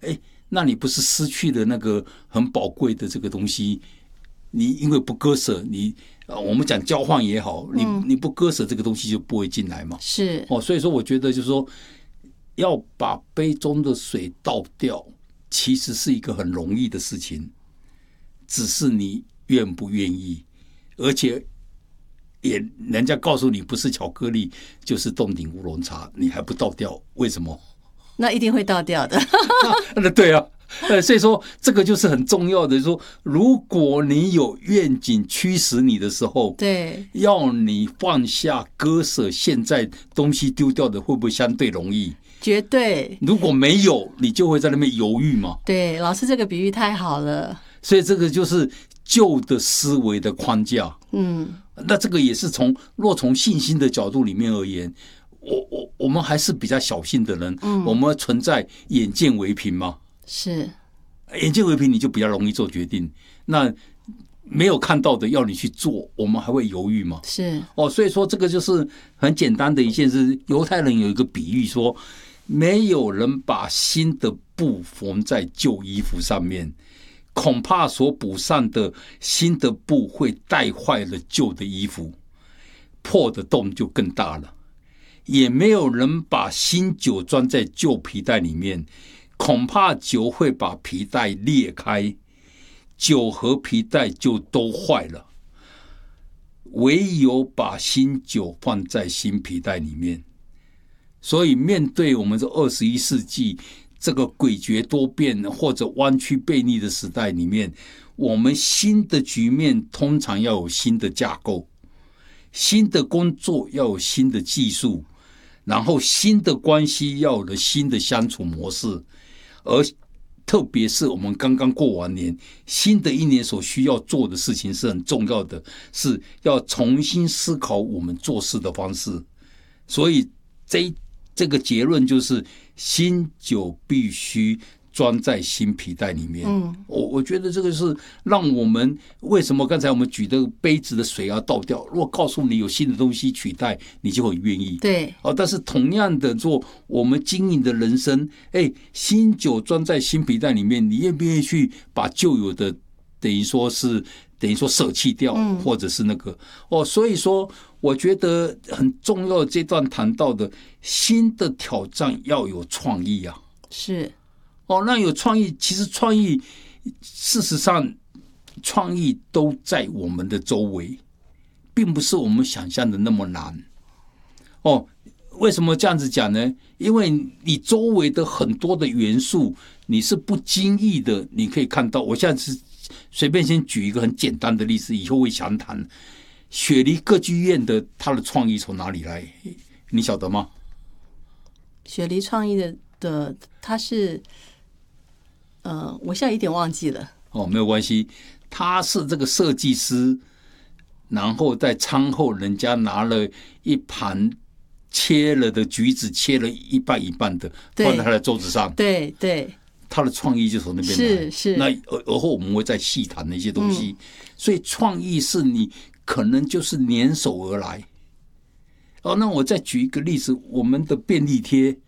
那你不是失去了那个很宝贵的这个东西？你因为不割舍，我们讲交换也好，你不割舍这个东西就不会进来嘛。 是所以说我觉得就是说，要把杯中的水倒掉，其实是一个很容易的事情，只是你愿不愿意，而且人家告诉你不是巧克力就是冻顶乌龙茶，你还不倒掉，为什么？ 那一定会倒掉的。 对啊，所以说这个就是很重要的，说如果你有愿景驱使你的时候， 对， 要你放下割舍，现在东西丢掉的会不会相对容易？ 绝对。 如果没有，你就会在那边犹豫嘛。 对，老师这个比喻太好了。 所以这个就是旧的思维的框架。那这个也是若从信心的角度里面而言，我们还是比较小心的人，我们存在眼见为凭嘛。 是， 眼见为凭，你就比较容易做决定。那没有看到的要你去做，我们还会犹豫吗？ 是所以说这个就是很简单的一件事。犹太人有一个比喻说，没有人把新的布缝在旧衣服上面，恐怕所补上的新的布会带坏了旧的衣服，破的洞就更大了。也没有人把新酒装在旧皮带里面，恐怕酒会把皮带裂开，酒和皮带就都坏了。唯有把新酒放在新皮带里面。所以面对我们这21世纪这个诡谲多变或者弯曲背逆的时代里面，我们新的局面通常要有新的架构，新的工作要有新的技术，然后新的关系要有了新的相处模式。而特别是我们刚刚过完年，新的一年所需要做的事情是很重要的，是要重新思考我们做事的方式。所以这个结论就是，新酒必须装在新皮带里面。我觉得这个是让我们为什么刚才我们举的杯子的水要倒掉，如果告诉你有新的东西取代，你就很愿意。 对。 但是同样的做我们经营的人生，新酒装在新皮带里面，你愿不愿意去把旧有的等于说舍弃掉，或者是那个所以说我觉得很重要的这段谈到的新的挑战要有创意啊。 是那有创意，其实创意事实上创意都在我们的周围，并不是我们想象的那么难。为什么这样子讲呢？因为你周围的很多的元素你是不经意的，你可以看到。我现在是随便先举一个很简单的例子，以后会详谈。雪梨歌剧院的它的创意从哪里来，你晓得吗？ 雪梨创意的它是我现在有点忘记了。 没有关系，他是这个设计师，然后在餐后人家拿了一盘切了的橘子，切了一半一半的放在他的桌子上。 对对， 他的创意就从那边来。 是那而后我们会再细谈那些东西。所以创意是你可能就是联手而来。那我再举一个例子，我们的便利贴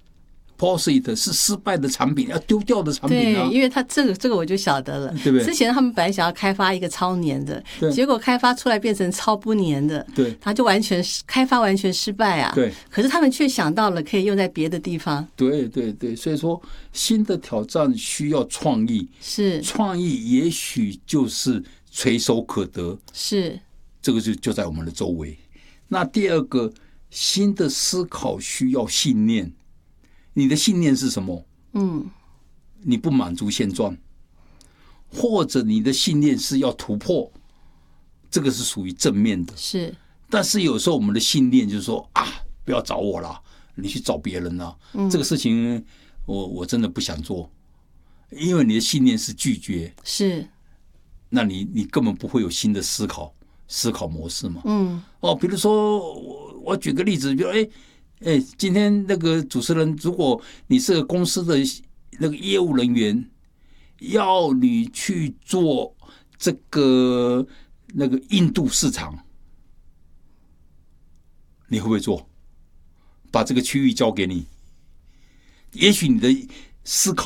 ，POS-it 是失败的产品，要丢掉的产品啊。 对，因为它这个我就晓得了， 对不对？ 之前他们本来想要开发一个超粘的，结果开发出来变成超不粘的， 对， 它就开发完全失败啊。 对， 可是他们却想到了可以用在别的地方。 对对对，所以说新的挑战需要创意， 是创意也许就是垂手可得， 是这个就在我们的周围。那第二个，新的思考需要信念。你的信念是什么？你不满足现状，或者你的信念是要突破，这个是属于正面的。 是， 但是有时候我们的信念就是说不要找我啦，你去找别人啦。这个事情我真的不想做，因为你的信念是拒绝。 是， 那你根本不会有新的思考模式嘛。比如说我举个例子，比如今天那个主持人，如果你是个公司的那个业务人员，要你去做这个那个印度市场，你会不会做？把这个区域交给你，也许你的思考